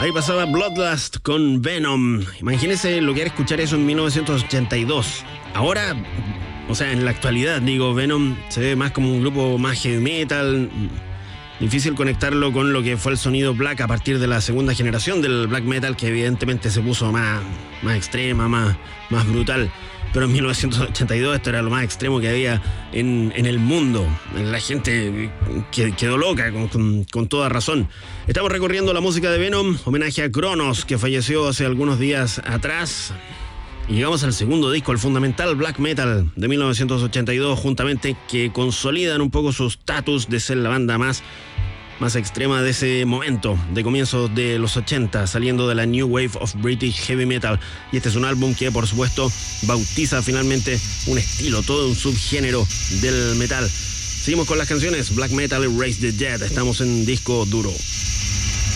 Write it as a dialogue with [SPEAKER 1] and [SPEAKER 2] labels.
[SPEAKER 1] Ahí pasaba Bloodlust con Venom. Imagínense lo que era escuchar eso en 1982. Ahora, o sea, en la actualidad, digo, Venom se ve más como un grupo más heavy metal. Difícil conectarlo con lo que fue el sonido black a partir de la segunda generación del black metal, que evidentemente se puso más extrema, más brutal. Pero en 1982 esto era lo más extremo que había en el mundo. La gente quedó loca, con toda razón. Estamos recorriendo la música de Venom, homenaje a Cronos, que falleció hace algunos días atrás. Y llegamos al segundo disco, el fundamental black metal de 1982, juntamente, que consolidan un poco su estatus de ser la banda más extrema de ese momento, de comienzos de los 80, saliendo de la New Wave of British Heavy Metal. Y este es un álbum que, por supuesto, bautiza finalmente un estilo, todo un subgénero del metal. Seguimos con las canciones Black Metal y Raise the Dead. Estamos en Disco Duro.